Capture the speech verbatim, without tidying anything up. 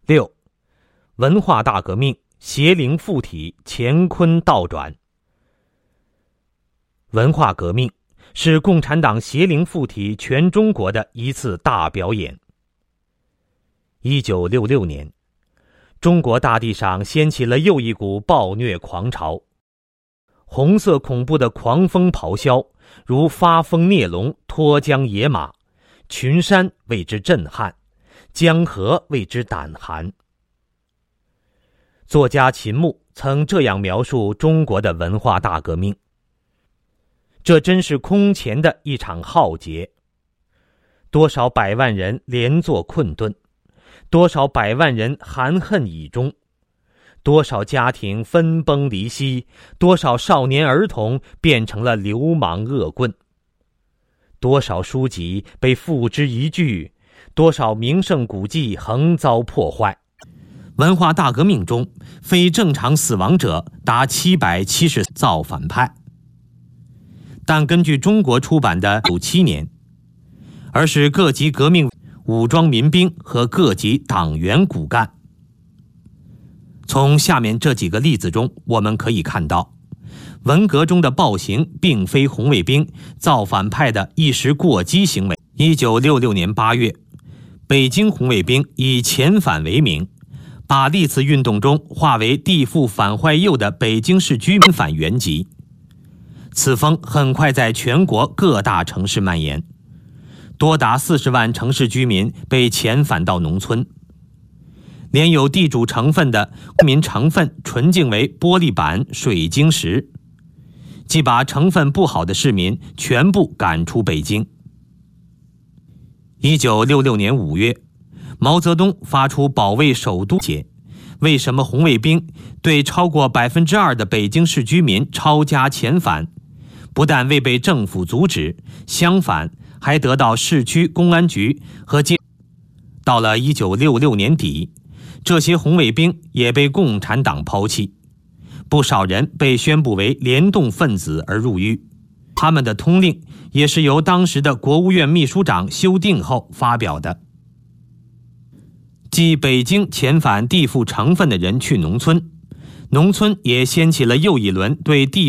六、文化大革命，邪灵附体，乾坤倒转。文化革命是共产党邪灵附体全中国的一次大表演。一九六六年，中国大地上掀起了又一股暴虐狂潮，红色恐怖的狂风咆哮，如发疯孽龙脱缰野马，群山为之震撼，江河为之胆寒。作家秦牧曾这样描述中国的文化大革命：这真是空前的一场浩劫，多少百万人连坐困顿，多少百万人含恨以终，多少家庭分崩离析，多少少年儿童变成了流氓恶棍，多少书籍被付之一炬，多少名胜古迹横遭破坏。文化大革命中，非正常死亡者达七百七十造反派。但根据中国出版的九七年，而是各级革命武装民兵和各级党员骨干。从下面这几个例子中，我们可以看到，文革中的暴行并非红卫兵造反派的一时过激行为。一九六六年八月，北京红卫兵以遣返为名，把历次运动中化为地富反坏右的北京市居民返原籍。此风很快在全国各大城市蔓延，多达四十万城市居民被遣返到农村，连有地主成分的公民成分纯净为玻璃板、水晶石，即把成分不好的市民全部赶出北京。一九六六年五月，毛泽东发出保卫首都节，为什么红卫兵对超过百分之二的北京市居民抄家遣返，不但未被政府阻止，相反还得到市区公安局和接。到了一九六六年底，这些红卫兵也被共产党抛弃，不少人被宣布为联动分子而入狱。他们的通令也是由当时的国务院秘书长修订后发表的，即北京遣返地富成分的人去农村，农村也掀起了又一轮对地